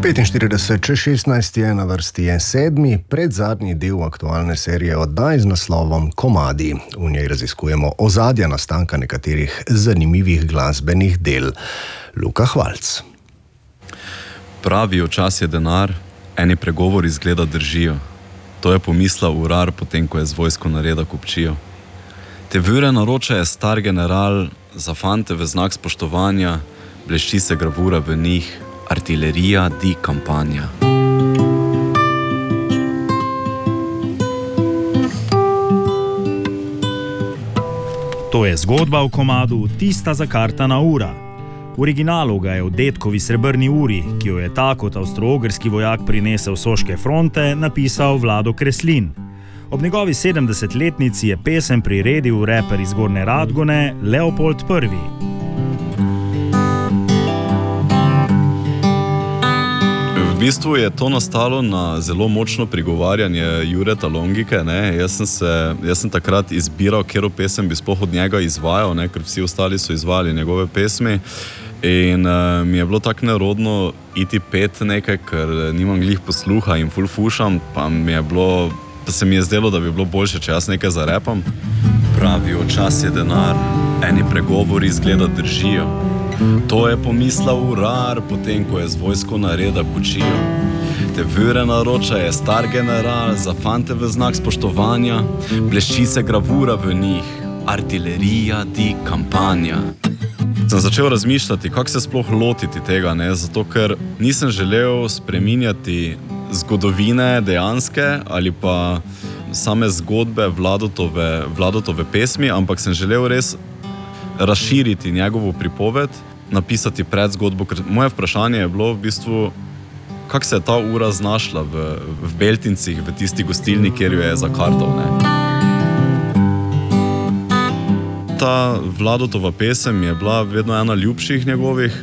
45:16 je na vrsti je 7. predzadnji del aktualne serije oddaj z naslovom Komadi. V njej raziskujemo ozadja nastanka nekaterih zanimivih glasbenih del. Luka Hvalc. Pravijo, čas je denar, eni pregovori izgleda držijo. To je pomislil urar, potem ko je z vojsko nareda kupčijo. Te vire naroča je star general, za fante v znak spoštovanja, blešči se gravura v njih, artilerija di kampanja. To je zgodba v komadu Tista zakartana ura. V originalu ga je v dedkovi srebrni uri, ki jo je ta kot avstro-ogrski vojak prinesel soške fronte, napisal Vlado Kreslin. Ob njegovi 70-letnici je pesem priredil reper iz Gornje Radgone Leopold I. V bistvu je to nastalo na zelo močno prigovarjanje Jureta Longike. Jaz sem takrat izbiral, katero pesem bi sploh od njega izvajal, ker vsi ostali so izvajali njegove pesmi. In mi je bilo tako nerodno iti pet nekaj, ker nimam glih posluha in ful fušam, pa se mi je zdelo, da bi bilo boljše, če jaz nekaj zarepam. Pravijo, čas je denar, eni pregovori izgleda držijo. To je pomislil urar, potem ko je z vojsko nareda kučijo. Te vire naroča je star general, za fante v znak spoštovanja, blešči se gravura v njih, artilerija di kampanja. Sem začel razmišljati, kako se sploh lotiti tega, zato ker nisem želel spreminjati zgodovine dejanske ali pa same zgodbe Vladotove pesmi, ampak sem želel res razširiti njegovo pripoved, napisati predzgodbo, ker moje vprašanje je bilo v bistvu, kako se je ta ura znašla v Beltincih, v tisti gostilni, kjer jo je zakartal. Ta Vladotova pesem je bila vedno ena ljubših njegovih,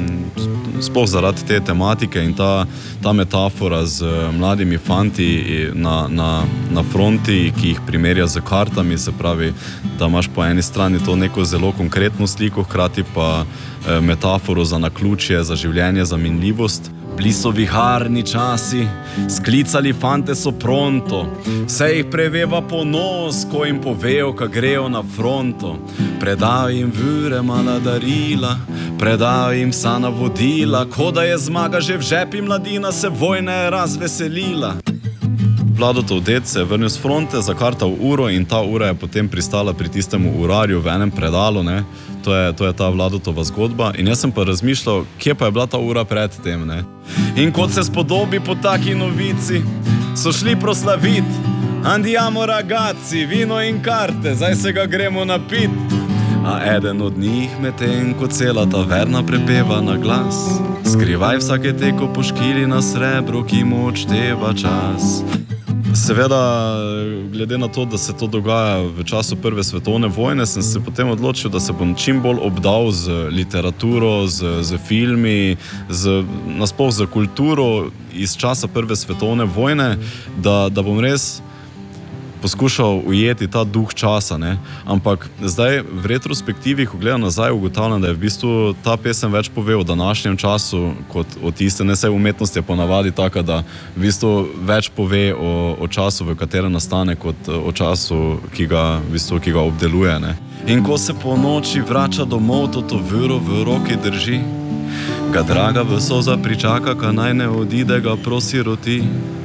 sploh zaradi te tematike in ta metafora z mladimi fanti na fronti, ki jih primerja z kartami, se pravi, da imaš po eni strani to neko zelo konkretno sliko, hkrati pa metaforo za naključje, za življenje, za minljivost. Bili so viharni časi, sklicali fante so pronto, vse jih preveva ponos, ko jim povejo, ka grejo na fronto. Predal jim vire mala darila, predal jim vsa navodila, ko da je zmaga že v žepi, mladina se vojne razveselila. Vladotov ded se je vrnil s fronte, zakartal uro in ta ura je potem pristala pri tistemu urarju v enem predalu. To je ta Vladotova zgodba. In jaz sem pa razmišljal, kje pa je bila ta ura pred tem. In kot se spodobi po taki novici, so šli proslavit. Andiamo ragazzi, vino in karte, zdaj se ga gremo napit. A eden od njih medtem, ko cela taverna prepeva na glas, skrivaj vsake teko poškili na srebro, ki mu odšteva čas. Seveda, glede na to, da se to dogaja v času Prve svetovne vojne, sem se potem odločil, da se bom čim bolj obdal z literaturo, z filmi, nasploh z kulturo iz časa Prve svetovne vojne, da bom res poskušal ujeti ta duh časa. Ampak zdaj v retrospektivi, ko gledam nazaj, ugotavljam, da je v bistvu ta pesem več pove o današnjem času kot o tiste. Saj umetnost je ponavadi taka, da v bistvu več pove o času, v katerem nastane, kot o času, ki ga obdeluje. In ko se po noči vrača domov, to viro v roki drži, ga draga v soza pričaka, ka naj ne odide, ga prosi roti.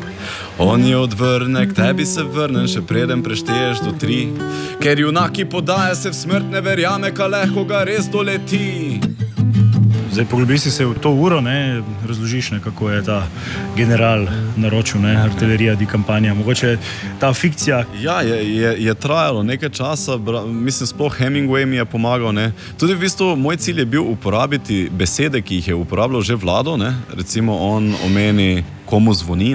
On je odvrne, k tebi se vrnem, še preden prešteješ do 3, ker junaki podaja se v smrt, ne verjame, ka lahko ga res doleti. Zdaj poglobi si se v to uro, razložiš, kako je ta general naročil, artilerija di kampanja. Mogoče ta fikcija... Ja, je trajalo nekaj časa, mislim, sploh Hemingway mi je pomagal. Tudi v bistvu moj cilj je bil uporabiti besede, ki jih je uporabljal že Vlado. Recimo on omeni Komu zvoni,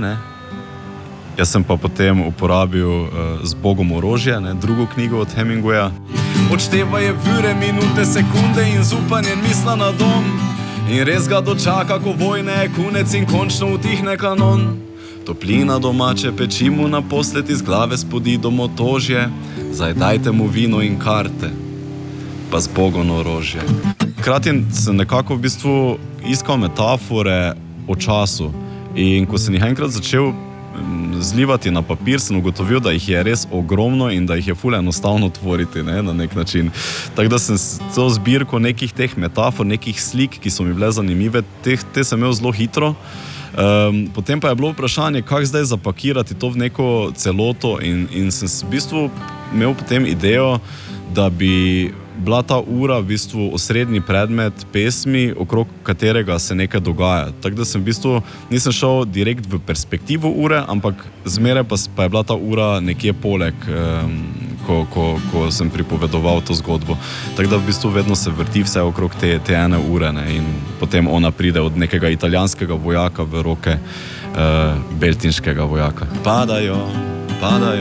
Jaz sem pa potem uporabil Z Bogom orožje, drugo knjigo od Hemingwaya. Odšteva je vire, minute, sekunde in z upanjem misla na dom. In res ga dočaka, ko vojne je kunec in končno utihne kanon. Toplina domače peči mu naposled iz glave spodi domotožje. Zdaj dajte mu vino in karte, pa Z Bogom orožje. Hkrati sem nekako v bistvu iskal metafore o času. In ko sem jih enkrat začel zlivati na papir, sem ugotovil, da jih je res ogromno in da jih je ful enostavno tvoriti, ne, na nek način. Tako da sem to zbirko nekih teh metafor, nekih slik, ki so mi bile zanimive, te sem imel zelo hitro. Potem pa je bilo vprašanje, kako zdaj zapakirati to v neko celoto in sem v bistvu imel potem idejo, da bi bila ta ura v bistvu osrednji predmet pesmi, okrog katerega se nekaj dogaja. Tako da sem v bistvu nisem šel direkt v perspektivo ure, ampak zmeraj pa je bila ta ura nekje poleg, ko sem pripovedoval to zgodbo. Tako da v bistvu vedno se vrti vse okrog te ene ure, ne, in potem ona pride od nekega italijanskega vojaka v roke beltinškega vojaka. Padajo.